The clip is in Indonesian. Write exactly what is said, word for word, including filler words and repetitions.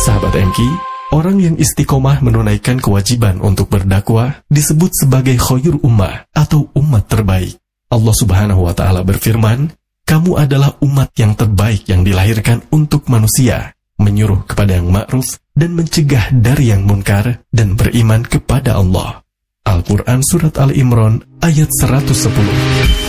Sahabat M K, orang yang istiqomah menunaikan kewajiban untuk berdakwah disebut sebagai khair ummah atau umat terbaik. Allah Subhanahu wa Ta'ala berfirman, "Kamu adalah umat yang terbaik yang dilahirkan untuk manusia, menyuruh kepada yang ma'ruf dan mencegah dari yang munkar dan beriman kepada Allah." Al-Quran Surat Al-Imran ayat seratus sepuluh.